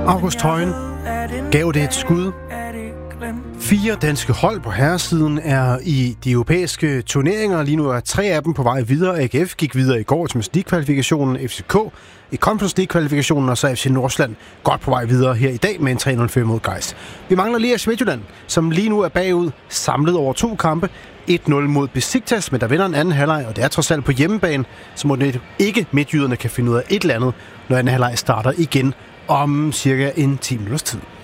August Højen gav det et skud. 4 danske hold på herresiden er i de europæiske turneringer. Lige nu er 3 af dem på vej videre. AGF gik videre i går til League-kvalifikationen, FCK i Conference League-kvalifikationen, og så FC Nordsjælland godt på vej videre her i dag med en 3-0 mod Geist. Vi mangler lige AS Midtjylland, som lige nu er bagud, samlet over 2 kampe. 1-0 mod Besiktas, men der vinder en anden halvleg, og det er trods alt på hjemmebane, så må det ikke midtjyderne kan finde ud af et eller andet, når anden halvleg starter igen om cirka en 10 minutters tid.